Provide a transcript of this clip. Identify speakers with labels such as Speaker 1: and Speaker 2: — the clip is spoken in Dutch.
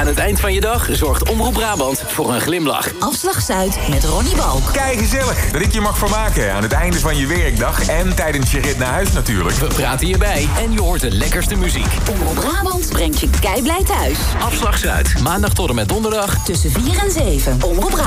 Speaker 1: het eind van je dag zorgt Omroep Brabant voor een glimlach.
Speaker 2: Afslag Zuid met Ronnie Balk.
Speaker 3: Kijk, gezellig dat ik je mag vermaken aan het einde van je werkdag en tijdens je rit naar huis natuurlijk.
Speaker 1: We praten hierbij en je hoort de lekkerste muziek.
Speaker 2: Omroep Brabant brengt je keiblij thuis.
Speaker 1: Afslag Zuid, maandag tot en met donderdag
Speaker 2: tussen 4 en 7. Omroep Brabant.